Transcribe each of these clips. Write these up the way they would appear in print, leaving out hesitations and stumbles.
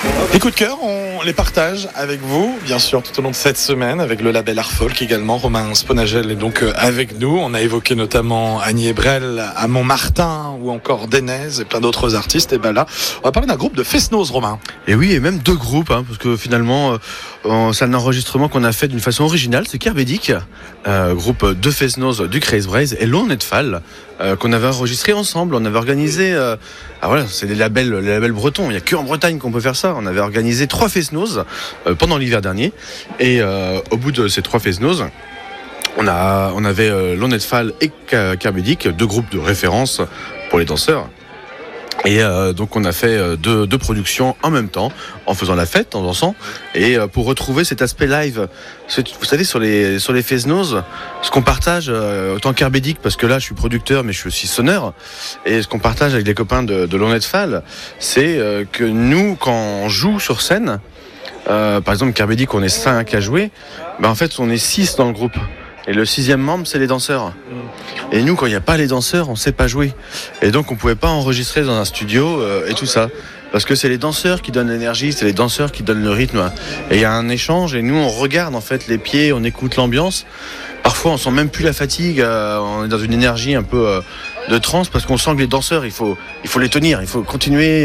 Les coups de cœur, on les partage avec vous, bien sûr, tout au long de cette semaine, avec le label Art Folk également. Romain Sponagel est donc avec nous. On a évoqué notamment Annie Ebrel à Montmartin ou encore Denez et plein d'autres artistes. Et ben là, on va parler d'un groupe de Fesnoz, Romain. Et oui, et même deux groupes, parce que finalement, c'est un enregistrement qu'on a fait d'une façon originale. C'est Kerbedic, groupe de Fesnoz du Crazy Braze, et Lonnetfall, qu'on avait enregistré ensemble. On avait organisé, c'est les labels bretons. Il n'y a que en Bretagne qu'on peut faire ça. On avait organisé 3 Fesnoz pendant l'hiver dernier, et au bout de ces 3 Fesnoz, on avait Lonnetfall et Kerbedic, deux groupes de référence pour les danseurs. Et donc on a fait deux productions en même temps, en faisant la fête, en dansant, et pour retrouver cet aspect live. Vous savez, sur les Fesnoz, ce qu'on partage, autant Kerbedic, parce que là je suis producteur mais je suis aussi sonneur, et ce qu'on partage avec les copains de Lonnetfall, c'est que nous, quand on joue sur scène, par exemple Kerbedic, on est 5 à jouer, en fait on est 6 dans le groupe. Et le 6e membre, c'est les danseurs. Et nous, quand il n'y a pas les danseurs, on ne sait pas jouer. Et donc, on ne pouvait pas enregistrer dans un studio et tout ça. Parce que c'est les danseurs qui donnent l'énergie, c'est les danseurs qui donnent le rythme. Et il y a un échange, et nous, on regarde en fait les pieds, on écoute l'ambiance. Parfois, on sent même plus la fatigue, on est dans une énergie un peu de transe, parce qu'on sent que les danseurs, il faut les tenir, il faut continuer.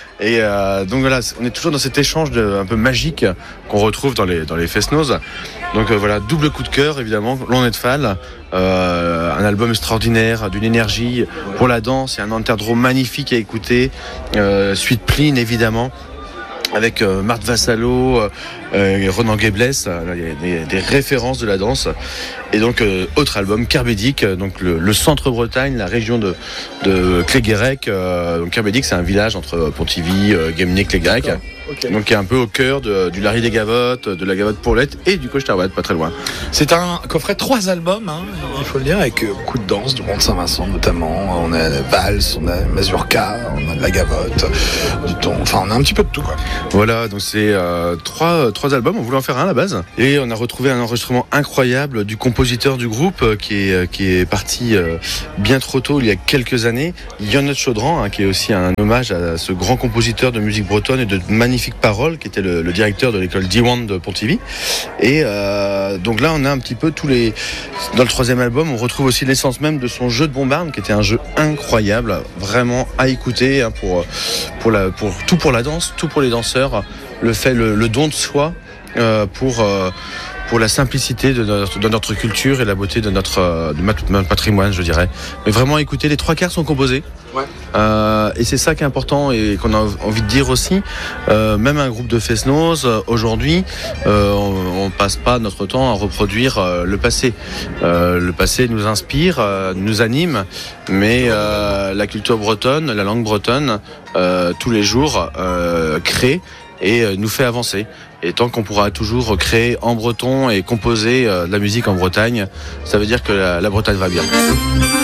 Donc voilà, on est toujours dans cet échange un peu magique qu'on retrouve dans les Fesnoz. Donc voilà, double coup de cœur, évidemment, Lonnetfall, un album extraordinaire, d'une énergie pour la danse, et un interdro magnifique à écouter, suite Pline, évidemment, avec Marthe Vassallo et Ronan Gebles. Il y a des références de la danse. Et donc autre album, Kerbedic, donc le centre-Bretagne, la région de Cléguérec. Donc Kerbedic, c'est un village entre Pontivy, Guémené, Cléguérec. Okay. Donc qui est un peu au cœur du Larry des Gavottes, de la Gavotte Pourlette et du Coche-Tarouette, pas très loin. C'est un coffret 3 albums, il faut le dire, avec beaucoup de danse, du Mont Saint-Vincent notamment. On a Valse, on a Mazurka, on a de la Gavotte, du ton, enfin on a un petit peu de tout, quoi. Voilà, donc c'est 3 albums, on voulait en faire un à la base. Et on a retrouvé un enregistrement incroyable du compositeur du groupe qui est parti bien trop tôt, il y a quelques années, Yonnet Chaudran, qui est aussi un hommage à ce grand compositeur de musique bretonne et de magnifiques paroles, qui était le directeur de l'école Diwan de Pontivy. Et donc là, on a un petit peu dans le 3e album, on retrouve aussi l'essence même de son jeu de bombarde, qui était un jeu incroyable, vraiment à écouter, pour tout pour la danse, tout pour les danseurs, le don de soi pour la simplicité de notre culture et la beauté de notre patrimoine, je dirais. Mais vraiment, écoutez, les 3 quarts sont composés. Ouais. Et c'est ça qui est important et qu'on a envie de dire aussi. Même un groupe de Fesnoz, aujourd'hui, on passe pas notre temps à reproduire le passé. Le passé nous inspire, nous anime, mais la culture bretonne, la langue bretonne, tous les jours, crée et nous fait avancer. Et tant qu'on pourra toujours créer en breton et composer de la musique en Bretagne, ça veut dire que la Bretagne va bien.